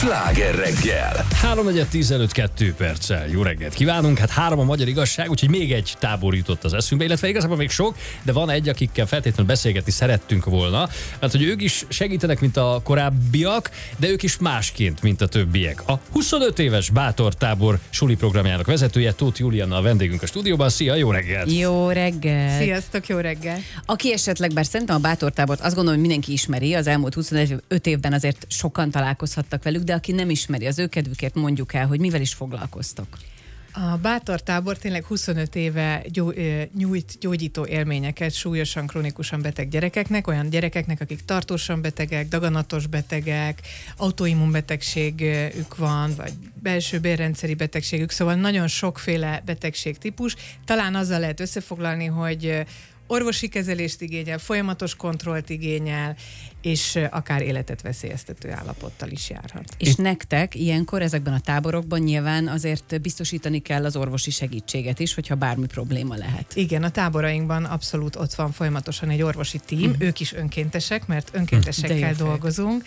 Sláger reggel! 3:15 perccel. Jó reggelt kívánunk. Hát 3 a magyar igazság, úgyhogy még egy tábor jutott az eszünkbe, illetve igazából még sok, de van egy, akikkel feltétlenül beszélgetni szerettünk volna, mert hogy ők is segítenek, mint a korábbiak, de ők is másként, mint a többiek. A 25 éves Bátor tábor suli programjának vezetője, Tóth Julianna a vendégünk a stúdióban. Szia, jó reggelt! Jó reggel! Sziasztok, jó reggel! Aki esetleg, bár szerintem a Bátor tábort azt gondolom, hogy mindenki ismeri, az elmúlt 25 évben azért sokan találkozhattak velük, de aki nem ismeri, az ő kedvükért mondjuk el, hogy mivel is foglalkoztok. A Bátor tábor tényleg 25 éve nyújt gyógyító élményeket súlyosan, krónikusan beteg gyerekeknek, olyan gyerekeknek, akik tartósan betegek, daganatos betegek, autoimmunbetegségük van, vagy belső bélrendszeri betegségük, szóval nagyon sokféle betegségtípus. Talán azzal lehet összefoglalni, hogy orvosi kezelést igényel, folyamatos kontrollt igényel, és akár életet veszélyeztető állapottal is járhat. És nektek ilyenkor ezekben a táborokban nyilván azért biztosítani kell az orvosi segítséget is, hogyha bármi probléma lehet. Igen, a táborainkban abszolút ott van folyamatosan egy orvosi tím, ők is önkéntesek, mert önkéntesekkel dolgozunk.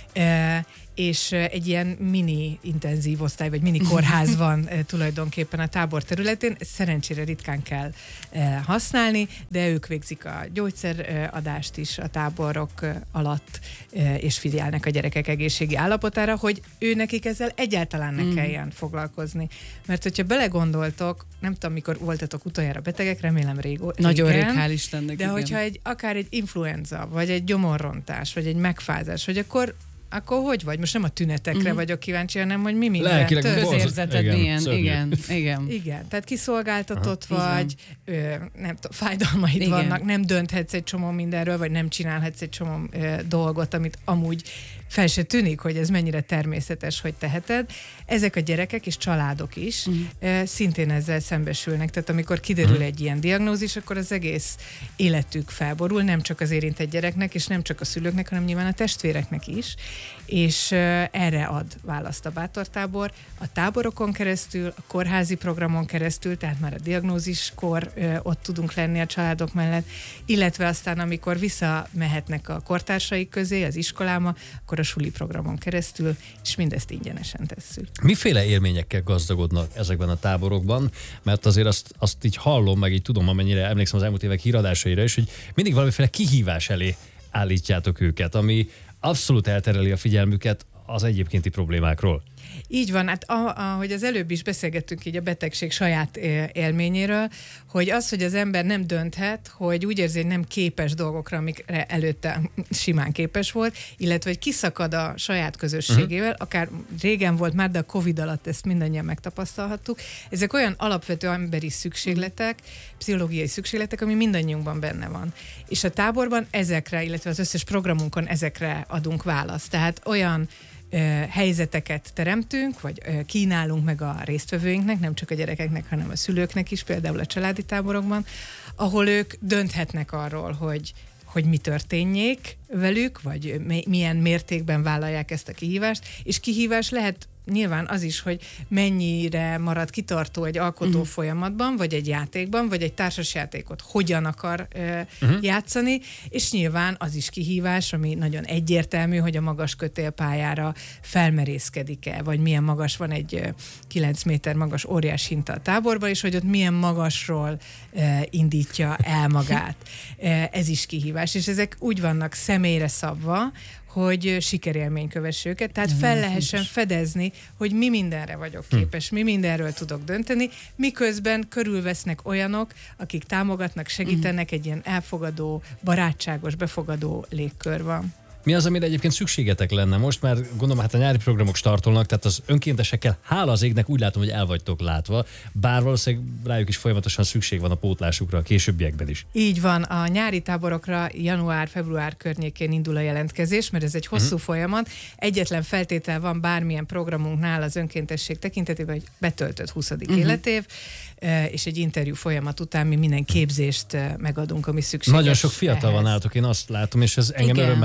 És egy ilyen mini intenzív osztály, vagy mini kórház van tulajdonképpen a tábor területén. Szerencsére ritkán kell használni, de ők végzik a gyógyszeradást is a táborok alatt, és figyelnek a gyerekek egészségi állapotára, hogy nekik ezzel egyáltalán ne kelljen foglalkozni. Mert hogyha belegondoltok, nem tudom, mikor voltatok utoljára betegek, remélem nagyon rég, hál' Istennek. De igen. Hogyha akár egy influenza, vagy egy gyomorrontás, vagy egy megfázás, hogy akkor hogy vagy? Most nem a tünetekre vagyok kíváncsi, hanem hogy mi minden közérzeted milyen. Igen. Igen, tehát kiszolgáltatott vagy, nem tudom, fájdalmaid vannak, nem dönthetsz egy csomó mindenről, vagy nem csinálhatsz egy csomó dolgot, amit amúgy fel se tűnik, hogy ez mennyire természetes, hogy teheted. Ezek a gyerekek és családok is szintén ezzel szembesülnek. Tehát amikor kiderül egy ilyen diagnózis, akkor az egész életük felborul, nem csak az érintett gyereknek, és nem csak a szülőknek, hanem nyilván a testvéreknek is. És erre ad választ a Bátor tábor. A táborokon keresztül, a kórházi programon keresztül, tehát már a diagnóziskor ott tudunk lenni a családok mellett, illetve aztán, amikor visszamehetnek a kortársaik közé, az iskolába, akkor a suli programon keresztül, és mindezt ingyenesen tesszük. Miféle élményekkel gazdagodnak ezekben a táborokban? Mert azért azt így hallom, meg így tudom, amennyire emlékszem az elmúlt évek híradásaira is, hogy mindig valamiféle kihívás elé állítjátok őket, ami abszolút eltereli a figyelmüket az egyébkénti problémákról. Így van, hát ahogy az előbb is beszélgettünk így a betegség saját élményéről, hogy az, hogy az ember nem dönthet, hogy úgy érzi, hogy nem képes dolgokra, amikre előtte simán képes volt, illetve hogy kiszakad a saját közösségével, akár régen volt már, de a Covid alatt ezt mindannyian megtapasztalhattuk. Ezek olyan alapvető emberi szükségletek, pszichológiai szükségletek, ami mindannyiunkban benne van. És a táborban ezekre, illetve az összes programunkon ezekre adunk választ. Tehát olyan helyzeteket teremtünk, vagy kínálunk meg a résztvevőinknek, nem csak a gyerekeknek, hanem a szülőknek is, például a családi táborokban, ahol ők dönthetnek arról, hogy mi történjék velük, vagy milyen mértékben vállalják ezt a kihívást, és kihívás lehet nyilván az is, hogy mennyire marad kitartó egy alkotó folyamatban, vagy egy játékban, vagy egy társasjátékot hogyan akar játszani, és nyilván az is kihívás, ami nagyon egyértelmű, hogy a magas kötélpályára felmerészkedik-e, vagy milyen magas van egy 9 méter magas óriás hinta a táborban, és hogy ott milyen magasról indítja el magát. Ez is kihívás, és ezek úgy vannak személyre szabva, hogy sikerélmény kövesse őket, tehát fel lehessen fedezni, hogy mi mindenre vagyok képes, mi mindenről tudok dönteni, miközben körülvesznek olyanok, akik támogatnak, segítenek, egy ilyen elfogadó, barátságos, befogadó légkör van. Mi az, amire egyébként szükségetek lenne most, mert gondolom, hát a nyári programok startolnak, tehát az önkéntesekkel, hála az égnek, úgy látom, hogy el vagytok látva, bár valószínűleg rájuk is folyamatosan szükség van a pótlásukra a későbbiekben is. Így van, a nyári táborokra január-február környékén indul a jelentkezés, mert ez egy hosszú folyamat. Egyetlen feltétel van bármilyen programunknál az önkéntesség tekintetében, hogy betöltött 20. életév, és egy interjú folyamat után mi minden képzést megadunk, ami szükséges. Nagyon sok fiatal van nálatok, én azt látom, és ez engem örömmel tölt el.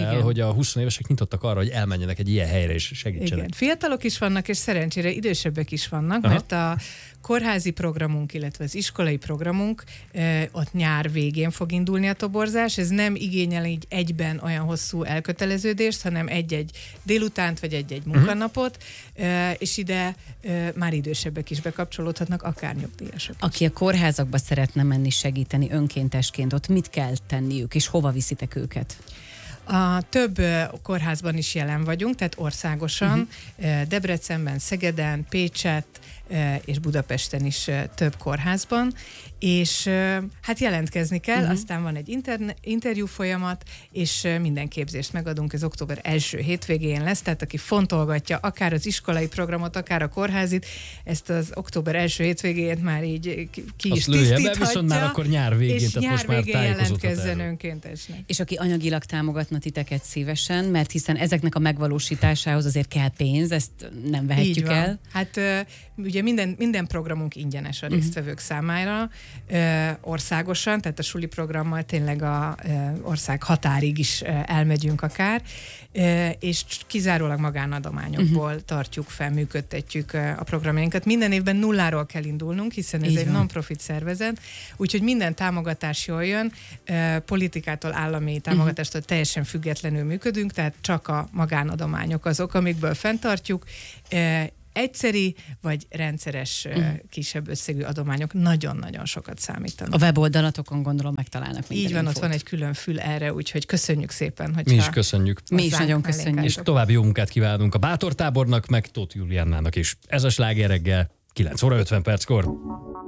el, Igen. hogy a 20 évesek nyitottak arra, hogy elmenjenek egy ilyen helyre és segítsenek. Igen. Fiatalok is vannak, és szerencsére idősebbek is vannak, mert a kórházi programunk, illetve az iskolai programunk, ott nyár végén fog indulni a toborzás. Ez nem igényel így egyben olyan hosszú elköteleződést, hanem egy-egy délutánt, vagy egy-egy munkanapot, és ide már idősebbek is bekapcsolódhatnak, akár nyugdíjasok. Aki a kórházakba szeretne menni segíteni önkéntesként, ott mit kell tenniük, és hova viszitek őket? A több kórházban is jelen vagyunk, tehát országosan, Debrecenben, Szegeden, Pécset és Budapesten is több kórházban, és hát jelentkezni kell, aztán van egy interjú folyamat, és minden képzést megadunk, ez október első hétvégén lesz, tehát aki fontolgatja akár az iskolai programot, akár a kórházit, ezt az október első hétvégén már így ki is tisztíthatja. Viszont már akkor nyár végén, és tehát nyár most már végén jelentkezzen erről. önkéntesnek. És aki anyagilag támogatna titeket szívesen, mert hiszen ezeknek a megvalósításához azért kell pénz, ezt nem vehetjük el. Hát ugye minden programunk ingyenes a résztvevők számára, országosan, tehát a suli programmal tényleg a ország határig is elmegyünk akár, és kizárólag magánadományokból tartjuk fel, működtetjük a programjainkat. Minden évben nulláról kell indulnunk, hiszen ez egy non-profit szervezet, úgyhogy minden támogatás jól jön, politikától, állami támogatástól teljesen függetlenül működünk, tehát csak a magánadományok azok, amikből fenntartjuk. Egyszeri vagy rendszeres kisebb összegű adományok nagyon-nagyon sokat számítanak. A weboldalatokon gondolom megtalálnak minden Így van, infót. ott van egy külön fül erre, úgyhogy köszönjük szépen, hogyha Mi is köszönjük. Mi is hozzánk nagyon mellénk köszönjük. És további jó munkát kívánunk a Bátor tábornak, meg Tóth Juliánnának is. Ez a Sláger reggel, 9 óra 50 perckor.